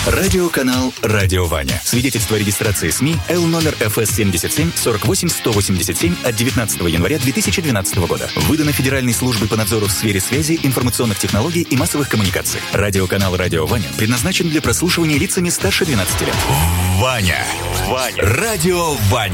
Радиоканал «Радио Ваня». Свидетельство о регистрации СМИ Л номер ФС 77 48 187 от 19 января 2012 года. Выдано Федеральной службой по надзору в сфере связи, информационных технологий и массовых коммуникаций. Радиоканал «Радио Ваня» предназначен для прослушивания лицами старше 12 лет. Ваня. Радио Ваня.